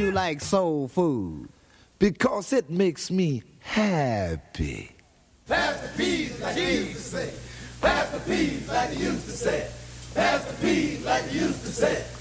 you like soul food? Because it makes me happy. Pass the peas like you used to say. Pass the peas like you used to say. Pass the peas like you used to say.